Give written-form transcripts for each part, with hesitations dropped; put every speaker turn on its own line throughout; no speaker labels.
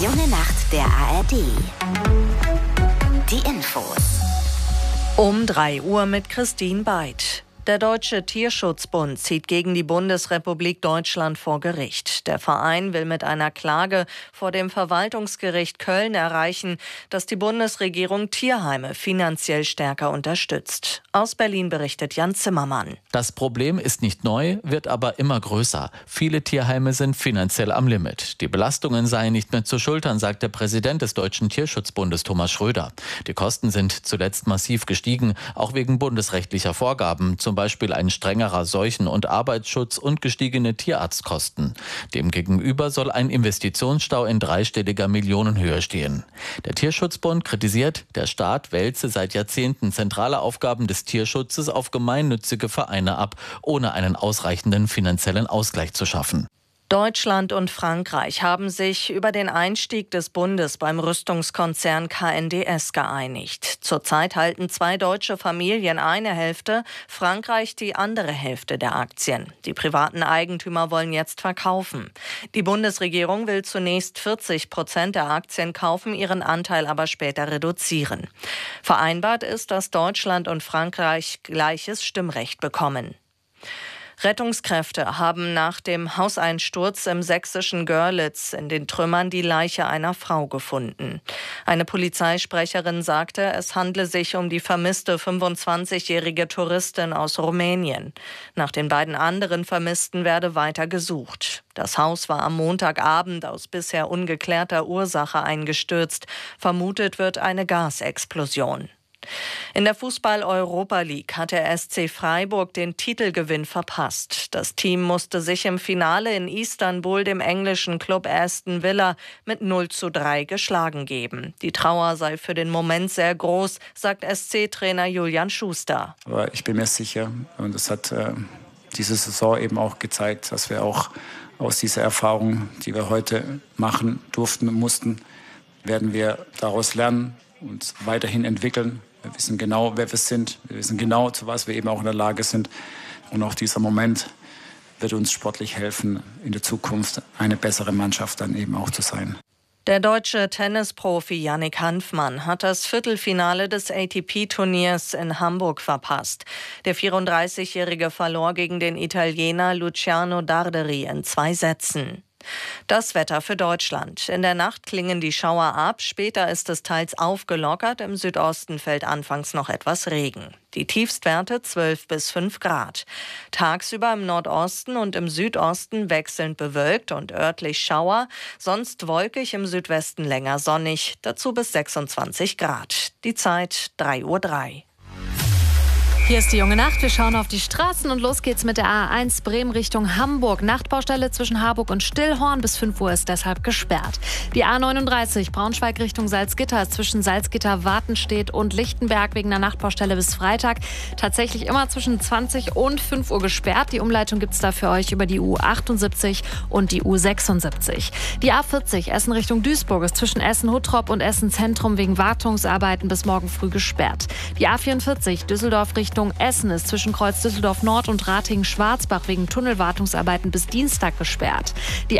junge Nacht der ARD. Die Infos.
Um 3 Uhr mit Christine Beid. Der Deutsche Tierschutzbund zieht gegen die Bundesrepublik Deutschland vor Gericht. Der Verein will mit einer Klage vor dem Verwaltungsgericht Köln erreichen, dass die Bundesregierung Tierheime finanziell stärker unterstützt. Aus Berlin berichtet Jan Zimmermann.
Das Problem ist nicht neu, wird aber immer größer. Viele Tierheime sind finanziell am Limit. Die Belastungen seien nicht mehr zu schultern, sagt der Präsident des Deutschen Tierschutzbundes Thomas Schröder. Die Kosten sind zuletzt massiv gestiegen, auch wegen bundesrechtlicher Vorgaben, zum Beispiel ein strengerer Seuchen- und Arbeitsschutz und gestiegene Tierarztkosten. Demgegenüber soll ein Investitionsstau in dreistelliger Millionenhöhe stehen. Der Tierschutzbund kritisiert, der Staat wälze seit Jahrzehnten zentrale Aufgaben des Tierschutzes auf gemeinnützige Vereine ab, ohne einen ausreichenden finanziellen Ausgleich zu schaffen.
Deutschland und Frankreich haben sich über den Einstieg des Bundes beim Rüstungskonzern KNDS geeinigt. Zurzeit halten 2 deutsche Familien eine Hälfte, Frankreich die andere Hälfte der Aktien. Die privaten Eigentümer wollen jetzt verkaufen. Die Bundesregierung will zunächst 40% der Aktien kaufen, ihren Anteil aber später reduzieren. Vereinbart ist, dass Deutschland und Frankreich gleiches Stimmrecht bekommen. Rettungskräfte haben nach dem Hauseinsturz im sächsischen Görlitz in den Trümmern die Leiche einer Frau gefunden. Eine Polizeisprecherin sagte, es handle sich um die vermisste 25-jährige Touristin aus Rumänien. Nach den beiden anderen Vermissten werde weiter gesucht. Das Haus war am Montagabend aus bisher ungeklärter Ursache eingestürzt. Vermutet wird eine Gasexplosion. In der Fußball-Europa League hat der SC Freiburg den Titelgewinn verpasst. Das Team musste sich im Finale in Istanbul dem englischen Club Aston Villa mit 0:3 geschlagen geben. Die Trauer sei für den Moment sehr groß, sagt SC-Trainer Julian Schuster.
Aber ich bin mir sicher, und das hat diese Saison eben auch gezeigt, dass wir auch aus dieser Erfahrung, die wir heute machen durften und mussten, werden wir daraus lernen und weiterhin entwickeln. Wir wissen genau, wer wir sind. Wir wissen genau, zu was wir eben auch in der Lage sind. Und auch dieser Moment wird uns sportlich helfen, in der Zukunft eine bessere Mannschaft dann eben auch zu sein.
Der deutsche Tennisprofi Yannick Hanfmann hat das Viertelfinale des ATP-Turniers in Hamburg verpasst. Der 34-Jährige verlor gegen den Italiener Luciano Darderi in 2 Sätzen. Das Wetter für Deutschland. In der Nacht klingen die Schauer ab, später ist es teils aufgelockert, im Südosten fällt anfangs noch etwas Regen. Die Tiefstwerte 12 bis 5 Grad. Tagsüber im Nordosten und im Südosten wechselnd bewölkt und örtlich Schauer, sonst wolkig, im Südwesten länger sonnig, dazu bis 26 Grad. Die Zeit 3:03 Uhr.
Hier ist die junge Nacht. Wir schauen auf die Straßen und los geht's mit der A1 Bremen Richtung Hamburg. Nachtbaustelle zwischen Harburg und Stillhorn. Bis 5 Uhr ist deshalb gesperrt. Die A39 Braunschweig Richtung Salzgitter ist zwischen Salzgitter, Wartenstedt und Lichtenberg wegen der Nachtbaustelle bis Freitag tatsächlich immer zwischen 20 und 5 Uhr gesperrt. Die Umleitung gibt's da für euch über die U78 und die U76. Die A40 Essen Richtung Duisburg ist zwischen Essen-Huttrop und Essen-Zentrum wegen Wartungsarbeiten bis morgen früh gesperrt. Die A44 Düsseldorf Richtung Essen ist zwischen Kreuz Düsseldorf Nord und Ratingen-Schwarzbach wegen Tunnelwartungsarbeiten bis Dienstag gesperrt. Die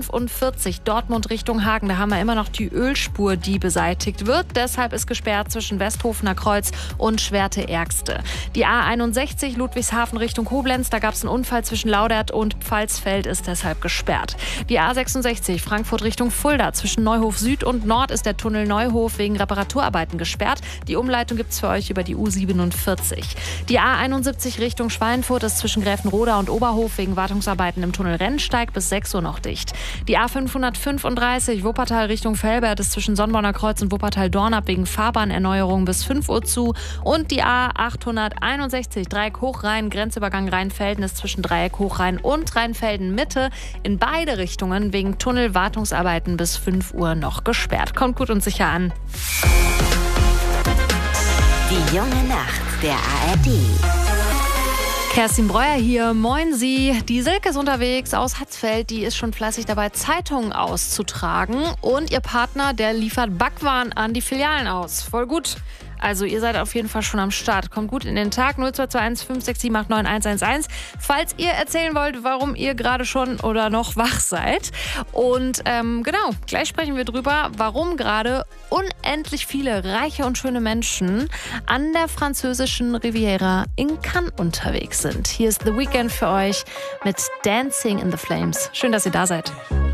A45 Dortmund Richtung Hagen, da haben wir immer noch die Ölspur, die beseitigt wird. Deshalb ist gesperrt zwischen Westhofener Kreuz und Schwerte-Ergste. Die A61 Ludwigshafen Richtung Koblenz, da gab es einen Unfall zwischen Laudert und Pfalzfeld, ist deshalb gesperrt. Die A66 Frankfurt Richtung Fulda, zwischen Neuhof Süd und Nord ist der Tunnel Neuhof wegen Reparaturarbeiten gesperrt. Die Umleitung gibt es für euch über die U47. Die A71 Richtung Schweinfurt ist zwischen Gräfenroda und Oberhof wegen Wartungsarbeiten im Tunnel Rennsteig bis 6 Uhr noch dicht. Die A535 Wuppertal Richtung Velbert ist zwischen Sonnborner Kreuz und Wuppertal-Dornap wegen Fahrbahnerneuerung bis 5 Uhr zu. Und die A861 Dreieck Hochrhein Grenzübergang Rheinfelden ist zwischen Dreieck Hochrhein und Rheinfelden Mitte in beide Richtungen wegen Tunnelwartungsarbeiten bis 5 Uhr noch gesperrt. Kommt gut und sicher an.
Die junge Nacht der ARD.
Kerstin Breuer hier, moin Sie. Die Silke ist unterwegs aus Hatzfeld, die ist schon fleißig dabei, Zeitungen auszutragen. Und ihr Partner, der liefert Backwaren an die Filialen aus. Voll gut. Also ihr seid auf jeden Fall schon am Start. Kommt gut in den Tag. 0221 567 89 111. Falls ihr erzählen wollt, warum ihr gerade schon oder noch wach seid. Und genau, gleich sprechen wir drüber, warum gerade unendlich viele reiche und schöne Menschen an der französischen Riviera in Cannes unterwegs sind. Hier ist The Weeknd für euch mit Dancing in the Flames. Schön, dass ihr da seid.